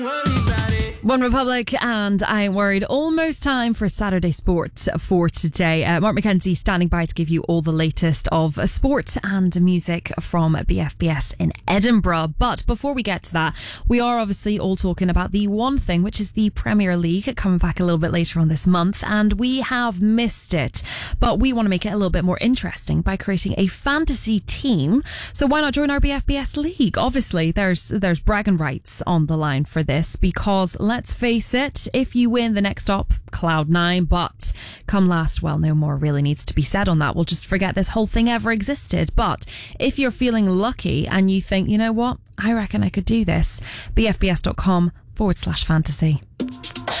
One Republic and I Ain't Worried. Almost time for Saturday Sports for today. Mark McKenzie standing by to give you all the latest of sports and music from BFBS in Edinburgh. But before we get to that, we are obviously all talking about the one thing, which is the Premier League, coming back a little bit later on this month, and we have missed it. But we want to make it a little bit more interesting by creating a fantasy team. So why not join our BFBS League? Obviously, there's bragging rights on the line for this, because let's face it, if you win, the next stop, Cloud9, but come last, well, no more really needs to be said on that. We'll just forget this whole thing ever existed. But if you're feeling lucky and you think, you know what, I reckon I could do this, bfbs.com/fantasy.